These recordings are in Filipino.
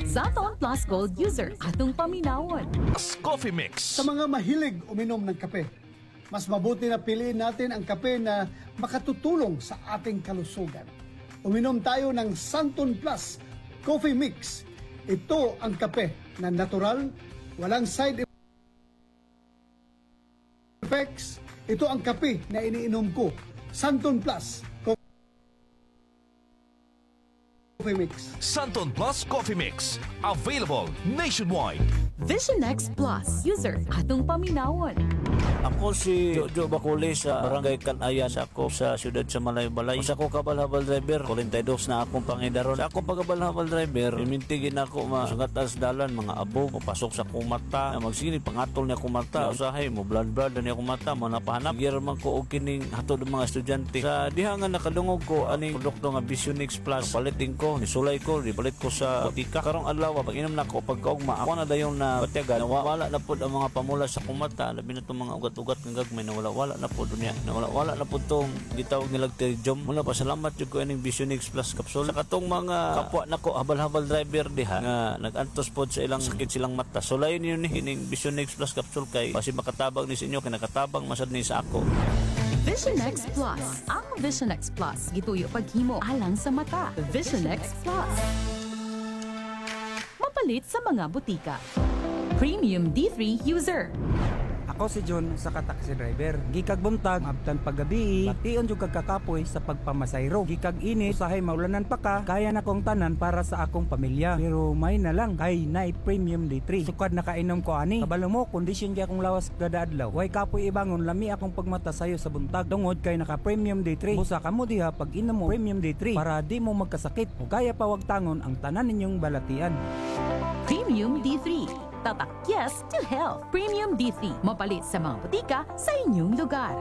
Santon Plus Gold user atong paminawon. Coffee Mix. Sa mga mahilig uminom ng kape, mas mabuti na piliin natin ang kape na makatutulong sa ating kalusugan. Uminom tayo ng Santon Plus Coffee Mix. Ito ang kape na natural, walang side effects. Ito ang kape na iniinom ko. Santon Plus Coffee Mix. Santon Plus Coffee Mix. Available nationwide. Vision X Plus user atong paminawon. Ako si Jojo Baculi sa Barangay Kanaya sa ako sa siyudad sa Balay. Sa ako kabal-habal driver, 42 na akong pangidaron. Sa ako pagkabal-habal driver, imintigin ako masungat as dalan, mga abo, papasok sa akong mata. Magsigini, pangatol niya akong mata. Usahay mo, blood niya akong mata, manapahanap. Giraman ko o kining hatod ng mga estudyante. Sa dihangan nakadungog ko, aning produkto nga Vision X Plus, palitin ko, nisulay ko, ibalit ko sa botika. Karong adlaw, pag inom na ako, pagkaugma, ako na dayon na batyagan, wala na po ang mga pamula sa akong mata. Labi na itong mga ugat-ugat ng gagmay na wala na po dunya. Wala na po itong gitawag nilang terjom. Mula pa, salamat yung ko ining Vision X Plus capsule. Sa katong mga kapwa na ko, habal-habal driver diha, nga nag-antos po sa ilang sakit silang mata. So layon yun ining Vision X Plus capsule kay kasi makatabang ni sa inyo, kinakatabang masad ni sa ako. Vision X Plus. Ang Vision X Plus gituyo paghimo alang sa mata. Vision X Plus. Mapalit sa mga butika. Premium D3 user. Ako si John sa taxi driver. Gikag buntag, abtan paggabi, bation jud kag kakapoy sa pagpamasayro. Gikag init, usahay maulanan pa ka, kaya na kong tanan para sa akong pamilya. Pero may na lang kay nay premium D3. Sukad na kainom ko ani. Kabalo mo, kondisyon kay akong lawas kada adlaw. Way kapoy ibangon, lami akong pagmata sayo sa buntag. Tungod kay naka premium D3. Busa ka mo diha pag inom mo premium D3 para di mo magkasakit. O kaya pa wag tangon ang tanan ninyong balatian. Premium D3. Tatak yes to health. Premium D3. Mapalit sa mga butika sa inyong lugar.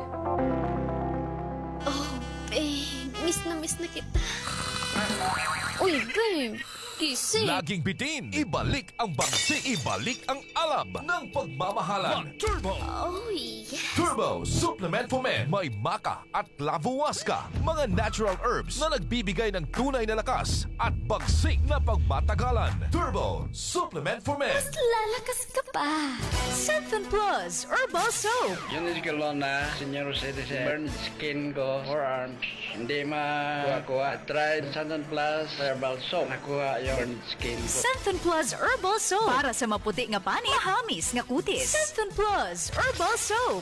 Oh, babe. Miss na kita. Uy, babe. Gising. Laging bitin. Ibalik ang bangsi. Ibalik ang alab ng pagmamahalan. Turbo. Oh, yes. Turbo Supplement for Men. May maca at lavuasca. Mga natural herbs na nagbibigay ng tunay na lakas at bagsik na pagmatagalan. Turbo Supplement for Men. Lalakas ka pa. Santon Plus Herbal Soap. Yun is kalon na senior citizen. Burn skin ko, forearms. Hindi makuha. Try Santon Plus Herbal Soap. Nakuha yung burn skin ko. Santon Plus Herbal Soap. Para sa maputi nga pani, mahamis nga kutis. Santon Plus Herbal Soap.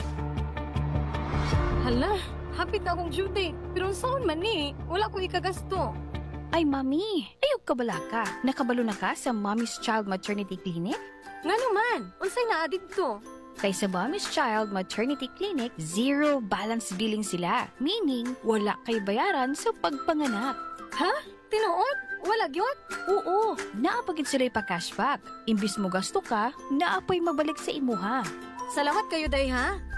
Hala, hapit na akong duty. Pero saan man ni? Wala ko ikagasto. Ay, Mami, ayog ka bala ka? Nakabalo na ka sa Mommy's Child Maternity Clinic? Nga naman, unsay naa dito? Kay sa Mommy's Child Maternity Clinic, zero balance billing sila. Meaning, wala kay bayaran sa pagpanganak. Ha? Tinuod? Wala gyud? Oo, naapagid sila pa-cashback. Imbis mo gasto ka, naapay mabalik sa imuha. Salamat kayo day ha.